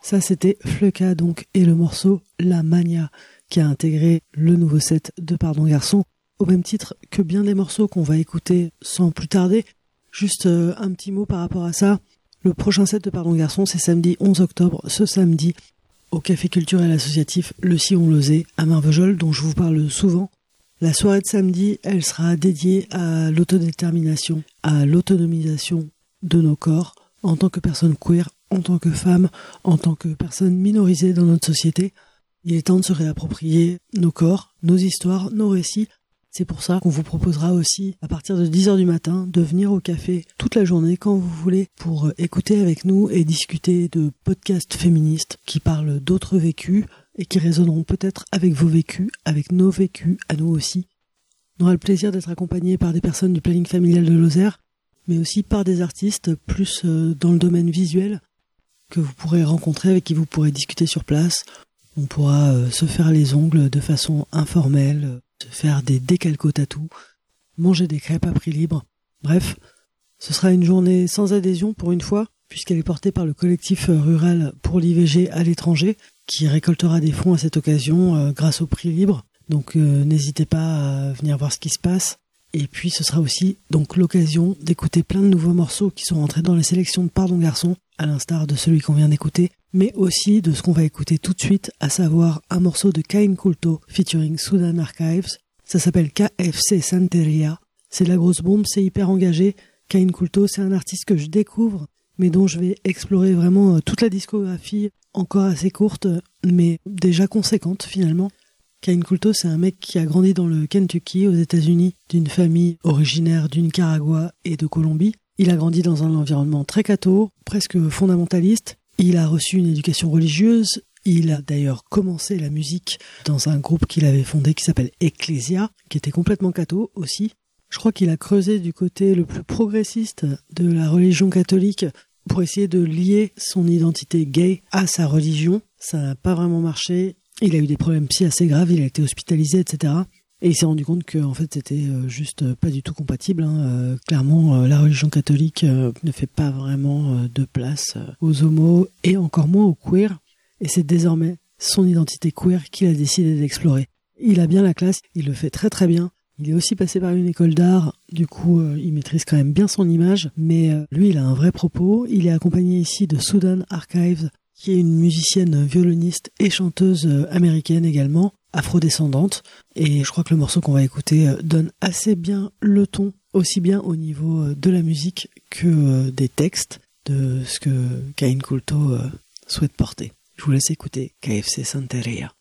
Ça, c'était Fleuka, donc, et le morceau La Mania, qui a intégré le nouveau set de Pardon Garçon, au même titre que bien des morceaux qu'on va écouter sans plus tarder. Juste un petit mot par rapport à ça. Le prochain set de Pardon Garçon, c'est samedi 11 octobre, ce samedi, au Café culturel associatif Le Sillon-Lozé, à Marvejols, dont je vous parle souvent. La soirée de samedi, elle sera dédiée à l'autodétermination, à l'autonomisation de nos corps, en tant que personnes queer, en tant que femmes, en tant que personnes minorisées dans notre société. Il est temps de se réapproprier nos corps, nos histoires, nos récits. C'est pour ça qu'on vous proposera aussi, à partir de 10h du matin, de venir au café toute la journée, quand vous voulez, pour écouter avec nous et discuter de podcasts féministes qui parlent d'autres vécus et qui résonneront peut-être avec vos vécus, avec nos vécus, à nous aussi. On aura le plaisir d'être accompagnés par des personnes du planning familial de Lozère, mais aussi par des artistes plus dans le domaine visuel que vous pourrez rencontrer, avec qui vous pourrez discuter sur place. On pourra se faire les ongles de façon informelle, se faire des décalco-tatous, manger des crêpes à prix libre. Bref, ce sera une journée sans adhésion pour une fois, puisqu'elle est portée par le collectif rural pour l'IVG à l'étranger, qui récoltera des fonds à cette occasion grâce au prix libre. Donc n'hésitez pas à venir voir ce qui se passe. Et puis ce sera aussi donc l'occasion d'écouter plein de nouveaux morceaux qui sont rentrés dans les sélections de Pardon Garçon, à l'instar de celui qu'on vient d'écouter, mais aussi de ce qu'on va écouter tout de suite, à savoir un morceau de Cain Kulto featuring Sudan Archives. Ça s'appelle KFC Santeria. C'est de la grosse bombe, c'est hyper engagé. Cain Kulto, c'est un artiste que je découvre, mais dont je vais explorer vraiment toute la discographie, encore assez courte, mais déjà conséquente finalement. Cain Kulto, c'est un mec qui a grandi dans le Kentucky, aux États-Unis, d'une famille originaire du Nicaragua et de Colombie. Il a grandi dans un environnement très catho, presque fondamentaliste. Il a reçu une éducation religieuse. Il a d'ailleurs commencé la musique dans un groupe qu'il avait fondé qui s'appelle Ecclesia, qui était complètement catho aussi. Je crois qu'il a creusé du côté le plus progressiste de la religion catholique pour essayer de lier son identité gay à sa religion. Ça n'a pas vraiment marché. Il a eu des problèmes psy assez graves, il a été hospitalisé, etc. Et il s'est rendu compte que en fait, c'était juste pas du tout compatible. Clairement, la religion catholique ne fait pas vraiment de place aux homos et encore moins aux queers. Et c'est désormais son identité queer qu'il a décidé d'explorer. Il a bien la classe, il le fait très très bien. Il est aussi passé par une école d'art, du coup il maîtrise quand même bien son image, mais lui il a un vrai propos. Il est accompagné ici de Sudan Archives, qui est une musicienne violoniste et chanteuse américaine également, afrodescendante, et je crois que le morceau qu'on va écouter donne assez bien le ton, aussi bien au niveau de la musique que des textes, de ce que Cain Kulto souhaite porter. Je vous laisse écouter KFC Santeria.